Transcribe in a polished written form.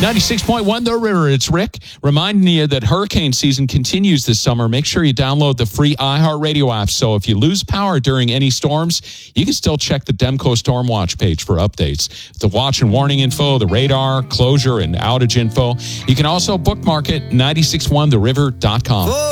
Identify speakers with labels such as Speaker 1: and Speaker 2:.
Speaker 1: 96.1 The River. It's Rick reminding you that hurricane season continues this summer. Make sure you download the free iHeartRadio app. So if you lose power during any storms, you can still check the Demco Storm Watch page for updates. The watch and warning info, the radar, closure, and outage info. You can also bookmark it, 961theriver.com.